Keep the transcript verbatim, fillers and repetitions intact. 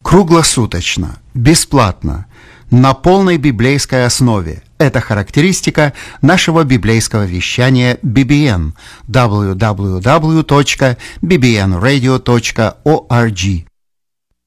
круглосуточно, бесплатно, на полной библейской основе. Это характеристика нашего библейского вещания би би эн дабл ю дабл ю дабл ю точка би би эн радио точка орг.